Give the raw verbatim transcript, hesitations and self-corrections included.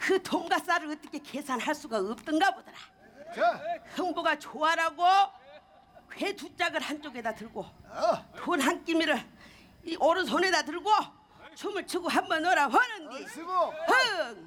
그 돈가스를 어떻게 계산할 수가 없던가 보더라. 자, 흥부가 좋아라고 회 두 짝을 한쪽에다 들고 어, 돈 한 끼미를 이 오른손에다 들고 춤을 추고 한번 놀아 보는디 쓰고 흥